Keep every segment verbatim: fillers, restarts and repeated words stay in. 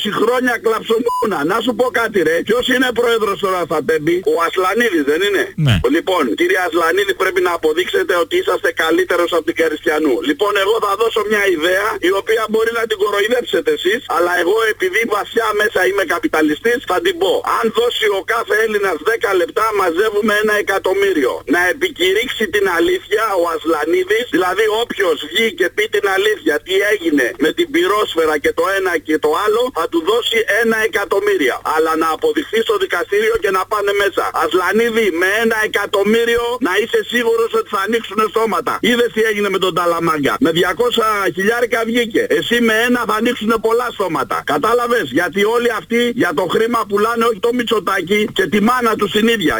είκοσι χρόνια κλαψομούνα. Να σου πω κάτι ρε. Ποιος είναι πρόεδρος τώρα θα πέμπει? Ο Ασλανίδης δεν είναι? Ναι. Λοιπόν, κύριε Ασλανίδη, πρέπει να αποδείξετε ότι είσαστε καλύτερος από την Καριστιανού. Λοιπόν, εγώ θα δώσω μια ιδέα η οποία μπορεί να την κοροϊδέψετε εσείς, αλλά εγώ επειδή βασιά μέσα είμαι καπιταλιστής θα την πω. Αν δώσει ο κάθε Έλληνας δέκα λεπτά μαζεύουμε ένα εκατομμύριο. Να επικηρύξει την αλήθεια ο Ασλανίδης, δηλαδή όποιος βγει και πει την αλήθεια τι έγινε με την πυρόσφαιρα και το ένα και το άλλο, θα του δώσει ένα εκατομμύριο. Αλλά να αποδειχθεί στο δικαστήριο και να πάνε μέσα. Ασλανίδη, με ένα εκατομμύριο να είσαι σίγουρος ότι θα ανοίξουν στόματα. Είδες τι έγινε με τον Ταλαμάγκα? Με διακόσια χιλιάρικα βγήκε. Εσύ με ένα θα ανοίξουν πολλά στόματα. Κατάλαβες? Γιατί όλοι αυτοί για το χρήμα πουλάνε όχι το Μητσοτάκι και τη μάνα του την ίδια.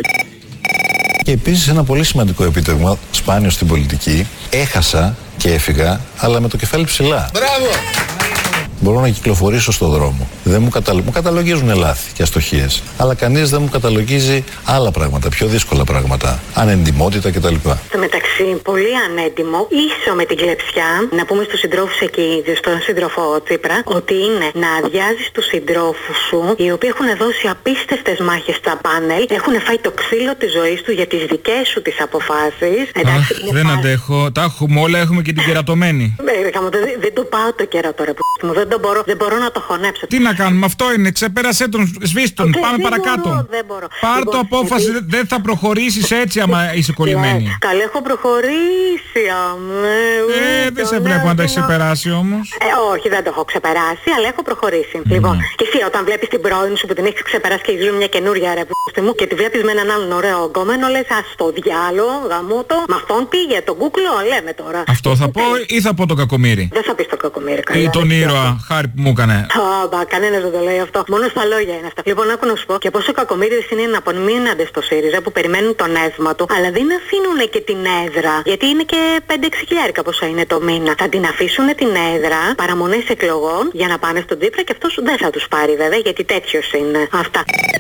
Και επίσης ένα πολύ σημαντικό επίτευγμα, σπάνιο στην πολιτική, έχασα και έφυγα, αλλά με το κεφάλι ψηλά. Μπράβο! Μπορώ να κυκλοφορήσω στον δρόμο. Δεν μου, καταλο... μου καταλογίζουν λάθη και αστοχίες. Αλλά κανείς δεν μου καταλογίζει άλλα πράγματα, πιο δύσκολα πράγματα. Ανεντιμότητα κτλ. Στο μεταξύ, πολύ ανέντιμο, ίσο με την κλεψιά, να πούμε στους συντρόφους εκεί, στον σύντροφο Τσίπρα, ότι είναι να αδειάζεις τους συντρόφους σου, οι οποίοι έχουν δώσει απίστευτες μάχες στα πάνελ, έχουν φάει το ξύλο της ζωής του για τις δικές σου τις αποφάσεις. Εντάξει, Αχ, δεν φάση... αντέχω. Τα έχουμε όλα, έχουμε και την κερατωμένη. Δεν, δεν το πάω το κερατό, ρε που μου. Δεν, το μπορώ, δεν μπορώ να το χωνέψω. Τι να κάνουμε, αυτό είναι. Ξεπέρασέ τον, σβήστε τον. Okay, πάμε δεν παρακάτω. Μπορώ, δεν μπορώ. Πάρ' το απόφαση, γιατί... δεν θα προχωρήσεις έτσι άμα είσαι κολλημένη. Καλή, έχω προχωρήσει. Αμέ, ε, δεν σε βλέπω να τα έχεις ξεπεράσει όμως. Ε, όχι, δεν το έχω ξεπεράσει, αλλά έχω προχωρήσει. Mm. Λοιπόν, και εσύ όταν βλέπεις την πρώην σου που την έχεις ξεπεράσει και έχεις μια καινούρια ρε που μου και τη βλέπεις με έναν άλλον ωραίο γκόμενο, λες ας το διάλο, γαμώτο, με αυτόν πήγε, τον κούκλο, λέμε τώρα. Αυτό θα πω ή θα πω το κακομοίρι? Δεν θα πεις το κακομοίρι. Ή τον ήρωα, χάρη που μου έκανε. Μπα, κανένας δεν το λέει αυτό. Μόνο στα λόγια είναι αυτά. Λοιπόν, άκου να σου πω και πόσο κακομοίριδες είναι να απομείνονται στο ΣΥΡΙΖΑ που περιμένουν το νεύμα του, αλλά δεν αφήνουν και την έδρα. Γιατί είναι και πέντε έξι χιλιάρικα πόσο είναι το μήνα. Θα την αφήσουν την έδρα, παραμονές εκλογών για να πάνε στον Τσίπρα και αυτός δεν θα τους πάρει βέβαια γιατί τέτοιος είναι. Αυτά.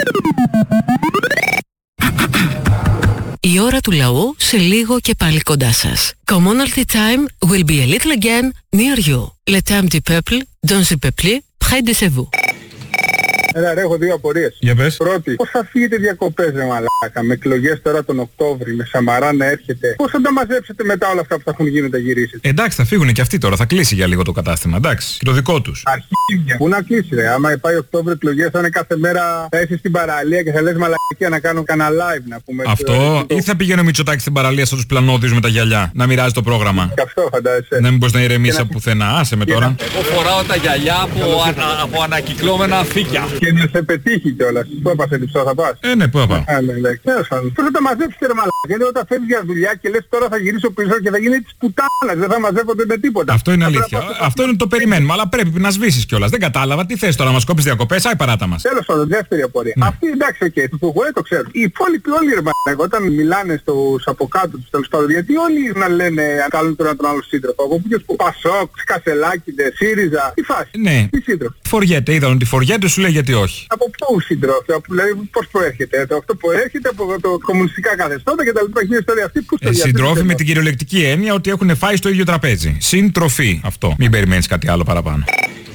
Η ώρα του λαού σε λίγο και πάλι κοντά σας. Commonalty time will be a little again near you. Le temps du peuple, dans le peuple, près de chez vous. Έλα ρε, έχω δύο απορίες. Για πες. Πρώτη, πώς θα φύγετε διακοπές ρε μαλάκα, με εκλογές τώρα τον Οκτώβρη, με Σαμαρά να έρχεται. Πώς θα τα μαζέψετε μετά όλα αυτά που θα έχουν γίνει τα γυρίσετε? Εντάξει, θα φύγουν και αυτοί τώρα, θα κλείσει για λίγο το κατάστημα, εντάξει, και το δικό τους. Αρχίδια. Πού να κλείσει ρε, άμα πάει Οκτώβρη εκλογές θα είναι κάθε μέρα, θα είσαι στην παραλία και θα λες μαλακία να κάνω κανένα live να πούμε. Αυτό, ή θα πηγαίνει ο Μητσοτάκης στην παραλία στους πλανόδιους με τα γυαλιά, να μοιράζει το πρόγραμμα. Και αυτό φαντάζεσαι. Να μην μπορείς να ηρεμήσεις από πουθενά, άσε με τώρα. Εγώ φοράω τα γυαλιά από, ανα, από ανακυκλώμενα αφήκια. Και να σε πετύχει κιόλας. Πού έπασε λιψό, θα πας? Ε, ναι, πού θα πάω. Ε, ναι, ναι. Πώς θα τα μαζέψεις ρε μαλάκα? Γιατί όταν φεύγεις για δουλειά και λες τώρα θα γυρίσω πίσω και θα γίνει της πουτάνας, δεν θα μαζεύονται με τίποτα. Αυτό είναι αλήθεια. Αυτό είναι το περιμένουμε, αλλά πρέπει να σβήσεις κιόλας. Δεν κατάλαβα, τι θες τώρα, να μας κόψεις διακοπές, άι παράτα μας. Τέλος πάντων, δεύτερη απορία. Ναι. Αυτή εντάξει, οκ, okay, του Φουγουέ το ξέρω. Οι υπόλοιποι όλοι ρε μαλάκα, όταν μιλάνε στους από κάτω τους τέλος πάντων, γιατί όλοι να λένε αν κάνουν τον άλλο σύντροφο. Εγώ που Πασόκ, Κασελάκηδε, ΣΥΡΙΖΑ, τι φάση. Ναι. Τι σύντροφο. Φοριέται, είδαν ότι φοριέται, σου λέει γιατί όχι. Από πού συντρόφια, δηλαδή πώς προέρχεται? Το αυτό προέρχεται από το κομμουνιστικά καθεστώτα και τα λοιπά. Έχει μια ιστορία αυτή που στο ε, συντρόφοι με την κυριολεκτική έννοια ότι έχουν φάει στο ίδιο τραπέζι. Συντροφή αυτό. Μην περιμένεις κάτι άλλο παραπάνω.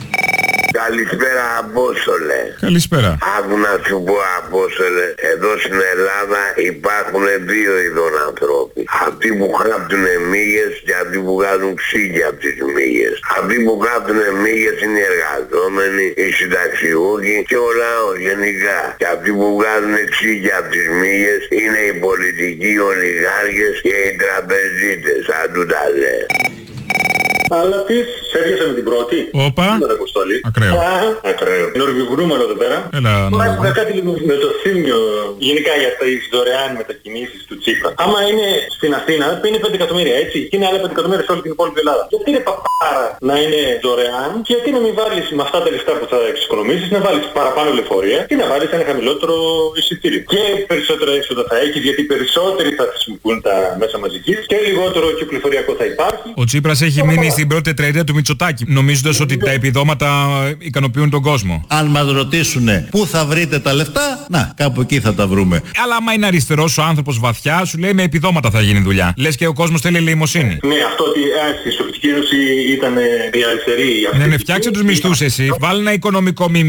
Καλησπέρα Απόστολε. Καλησπέρα. Άκου να σου πω Απόστολε, εδώ στην Ελλάδα υπάρχουν δύο ειδών ανθρώποι. Αυτοί που γράφτουν μύγες και αυτοί που βγάζουν ξύγια από τις μύγες. Αυτοί που γράφτουν μύγες είναι οι εργαζόμενοι, οι συνταξιούχοι και ο λαός γενικά. Και αυτοί που βγάζουν ξύγια από τις μύγες είναι οι πολιτικοί ολιγάρχες και οι τραπεζίτες. Αν του τα λέει. Αλλά τις έπιασε με την πρώτη. Όπα. Ακραίο. Ακραίο. Νορβηγουνούμενο εδώ πέρα. Έλα. Μα έχουμε κάτι λίγο με το θύμιο γενικά για τις δωρεάν μετακινήσεις του Τσίπρα. Άμα είναι στην Αθήνα είναι πέντε εκατομμύρια έτσι και είναι άλλα πέντε εκατομμύρια σε όλη την υπόλοιπη Ελλάδα. Γιατί είναι παπάρα να είναι δωρεάν και γιατί να μην βάλεις με αυτά τα λεφτά που θα εξοικονομήσεις να βάλεις παραπάνω λεωφορεία και να βάλεις ένα χαμηλότερο εισιτήριο. Και περισσότερα έξοδα θα έχεις γιατί περισσότεροι θα χρησιμοποιούν τα μέσα μαζικής και λιγότερο κυκλοφοριακό θα υπάρχει. Ο Τσίπρας έχει μείνει στην πρώτη τετραετία του Μητσοτάκη, νομίζοντας ότι τα επιδόματα ικανοποιούν τον κόσμο. Αν μας ρωτήσουνε πού θα βρείτε τα λεφτά, να, κάπου εκεί θα τα βρούμε. Αλλά άμα είναι αριστερός ο άνθρωπος βαθιά, σου λέει με επιδόματα θα γίνει δουλειά. Λες και ο κόσμος θέλει ελεημοσύνη. Ναι, αυτό ότι η Σοβιετική Ένωση ήταν η αριστερή. Ναι, ναι, φτιάξε τους μισθούς εσύ. Βάλει ένα οικονομικό μη